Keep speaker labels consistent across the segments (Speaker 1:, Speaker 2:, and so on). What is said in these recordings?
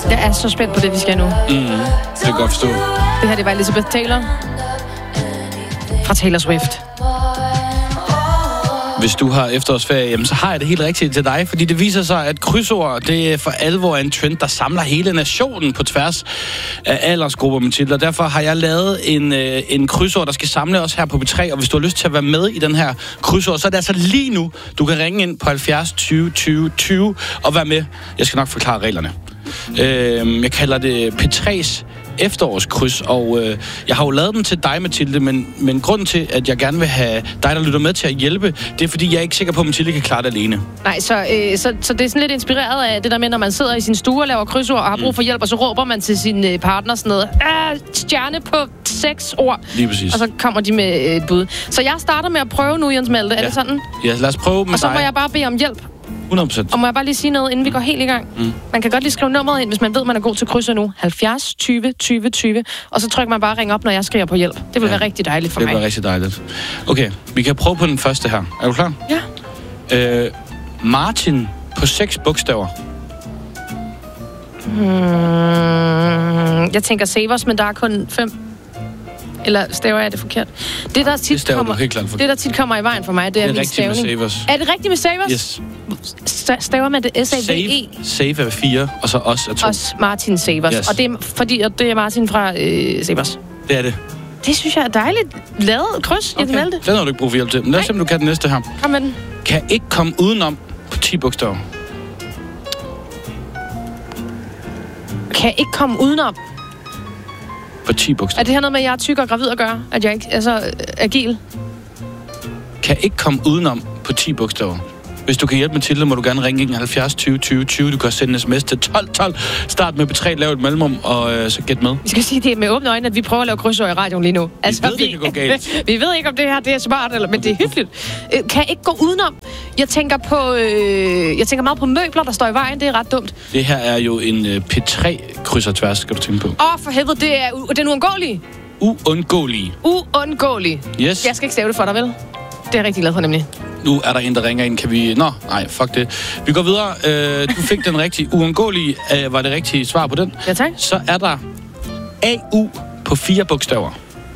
Speaker 1: Jeg er så spændt på det, vi skal nu.
Speaker 2: Det kan jeg godt forstå.
Speaker 1: Det her, det var Elizabeth Taylor fra Taylor Swift.
Speaker 2: Hvis du har efterårsferie, jamen, så har jeg det helt rigtigt til dig, fordi det viser sig, at krydsord, det er for alvor en trend, der samler hele nationen på tværs af aldersgrupper, Mathilde. Derfor har jeg lavet en krydsord, der skal samle os her på B3, og hvis du har lyst til at være med i den her krydsord, så er det altså lige nu, du kan ringe ind på 70 20 20 20 og være med. Jeg skal nok forklare reglerne. Jeg kalder det P3's efterårskryds, og jeg har jo lavet den til dig, Mathilde, men grunden til, at jeg gerne vil have dig, der lytter med til at hjælpe, det er, fordi jeg er ikke sikker på, at Mathilde kan klare det alene.
Speaker 1: Nej, så det er sådan lidt inspireret af det der med, når man sidder i sin stue og laver krydsord og har brug for hjælp, og så råber man til sin partner sådan noget, stjerne på 6 ord.
Speaker 2: Lige præcis.
Speaker 1: Og så kommer de med et bud. Så jeg starter med at prøve nu, Jens Malte. Er det sådan?
Speaker 2: Ja, lad os prøve med dig.
Speaker 1: Og så må jeg bare bede om hjælp.
Speaker 2: 100%.
Speaker 1: Og må jeg bare lige sige noget, inden vi går helt i gang? Man kan godt lige skrive nummeret ind, hvis man ved, man er god til krydser nu. 70 20 20 20. Og så trykker man bare ring op, når jeg skriver på hjælp. Det vil være rigtig dejligt for mig.
Speaker 2: Det vil være rigtig dejligt. Okay, vi kan prøve på den første her. Er du klar?
Speaker 1: Ja.
Speaker 2: Martin på 6 bogstaver.
Speaker 1: Jeg tænker Savers, men der er kun 5. Eller staver jeg det forkert? Det, der tit kommer i vejen for mig, det er min stavning.
Speaker 2: Det er rigtigt med Savers.
Speaker 1: Er det rigtigt med Savers?
Speaker 2: Yes.
Speaker 1: Staver man det S-A-V-E?
Speaker 2: Save er 4, og så os er 2.
Speaker 1: Os Martin Savers. Yes. Og det er fordi, at det er Martin fra Savers.
Speaker 2: Det er det.
Speaker 1: Det synes jeg er dejligt lavet kryds.
Speaker 2: Okay. Den har du ikke brug for hjælp til. Men lad os se, om du kan den næste her.
Speaker 1: Kom med den.
Speaker 2: Kan ikke komme udenom på 10 bogstaver.
Speaker 1: Kan ikke komme udenom?
Speaker 2: På 10 bogstaver.
Speaker 1: Er det her noget med, at jeg er tyk og gravid at gøre? At jeg ikke er så agil?
Speaker 2: Kan ikke komme udenom på 10 bogstaver. Hvis du kan hjælpe Mathilde, må du gerne ringe 70 20 20 20. Du kan sende en sms til 12 12. Start med B3, lave et mellemrum, og så gæt med.
Speaker 1: Vi skal sige, det er med åbne øjne, at vi prøver at lave krydsord i radioen lige nu.
Speaker 2: Altså, vi ved, det kan gå galt.
Speaker 1: Vi ved ikke, om det her det er smart, men det er hyggeligt. Kan ikke gå udenom. Jeg tænker meget på møbler, der står i vejen. Det er ret dumt.
Speaker 2: Det her er jo en P3 kryds og tværs, skal du tænke på.
Speaker 1: For helvede, det er uundgåelige. Uundgåelige.
Speaker 2: Yes.
Speaker 1: Jeg skal ikke stave det for dig, vel? Det er jeg rigtig glad for, nemlig.
Speaker 2: Nu er der en, der ringer ind. Kan vi... Nej, fuck det. Vi går videre. Du fik den rigtige. Uundgåelige var det rigtige svar på den.
Speaker 1: Ja, tak.
Speaker 2: Så er der AU på 4 bogstaver.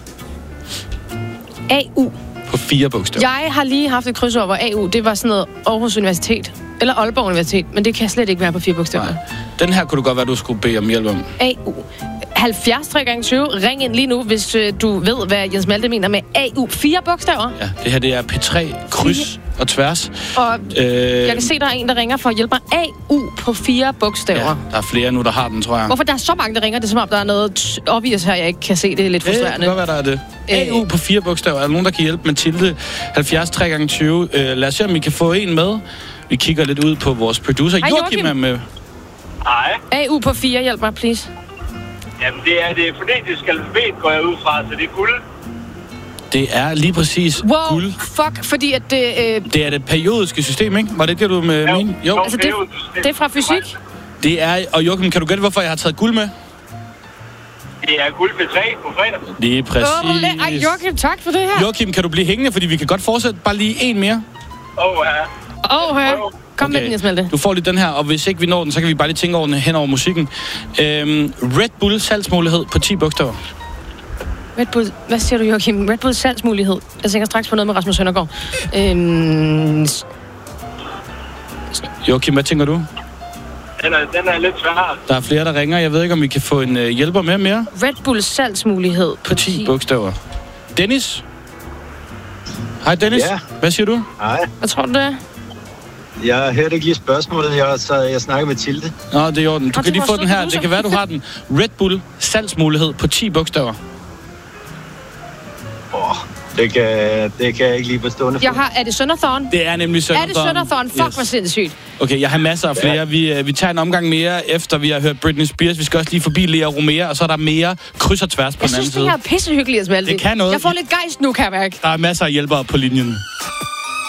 Speaker 1: AU?
Speaker 2: På 4 bogstaver.
Speaker 1: Jeg har lige haft et krydsord, hvor AU, det var sådan noget Aarhus Universitet. Eller Aalborg Universitet. Men det kan slet ikke være på 4 bogstaver. Nej.
Speaker 2: Den her kunne du godt være, du skulle bede om hjælp om.
Speaker 1: AU. 70 3x20. Ring ind lige nu, hvis du ved, hvad Jens Malte mener med AU. 4 bogstaver.
Speaker 2: Ja, det her det er P3 kryds og tværs.
Speaker 1: Og jeg kan se, der er en, der ringer for at hjælpe mig. AU på 4 bogstaver.
Speaker 2: Ja, der er flere nu, der har den, tror jeg.
Speaker 1: Hvorfor der er så mange, der ringer? Det er som om, der er noget obvious her, jeg ikke kan se. Det er lidt frustrerende.
Speaker 2: Det kan godt være, der er det. AU på 4 bogstaver. Er der nogen, der kan hjælpe Mathilde? 70 3x20. Lad os se, om vi kan få en med. Vi kigger lidt ud på vores producer. Joachim er med.
Speaker 3: Hej.
Speaker 1: AU på 4, hjælp mig, please.
Speaker 3: Jamen, det er det fonetiske alfabet, går jeg ud fra, så det er guld.
Speaker 2: Det er lige præcis guld.
Speaker 1: Fuck, fordi at det...
Speaker 2: Det er det periodiske system, ikke? Var det ikke det, du med min?
Speaker 1: Jo. Altså, det er fra fysik.
Speaker 2: Det er... Og Joachim, kan du gætte, hvorfor jeg har taget guld med?
Speaker 3: Det er guld P3 på fredag.
Speaker 2: Lige præcis.
Speaker 1: Joachim, tak for det her.
Speaker 2: Joachim, kan du blive hængende, fordi vi kan godt fortsætte bare lige en mere?
Speaker 1: Ja. Kom med den, Jens Malte.
Speaker 2: Du får lige den her, og hvis ikke vi når den, så kan vi bare lige tænke over den hen over musikken. Red Bull salgsmulighed på 10 bogstaver.
Speaker 1: Red Bull, hvad siger du, Joachim? Red Bull salgsmulighed. Jeg tænker straks på noget med Rasmus Søndergaard.
Speaker 2: Joachim, hvad tænker du?
Speaker 3: Den er lidt sværere.
Speaker 2: Der er flere, der ringer. Jeg ved ikke, om vi kan få en hjælper med mere.
Speaker 1: Red Bull salgsmulighed
Speaker 2: på 10 bogstaver. Dennis? Hej, Dennis.
Speaker 4: Ja.
Speaker 2: Hvad siger du?
Speaker 4: Hej.
Speaker 1: Hvad tror du, det er?
Speaker 4: Jeg hørte ikke lige spørgsmålet, jeg snakker med Tilde.
Speaker 2: Nå, det er i orden. Du kan lige få den her. Det kan være, du har den. Red Bull salgsmulighed på 10 bogstaver.
Speaker 4: Det kan jeg ikke lige på stående fod.
Speaker 1: Er det Sønderthorn?
Speaker 2: Det er nemlig Sønderthorn.
Speaker 1: Er det Sønderthorn? Fuck, hvor sindssygt.
Speaker 2: Okay, jeg har masser af flere. Vi tager en omgang mere, efter vi har hørt Britney Spears. Vi skal også lige forbi Lea Romea, og så er der mere kryds og tværs på den anden side.
Speaker 1: Jeg synes, det her er pissehyggeligt, Asmalte.
Speaker 2: Det kan noget.
Speaker 1: Jeg får lidt gejst nu, kan jeg mærke.
Speaker 2: Der er masser af hjælpere på linjen.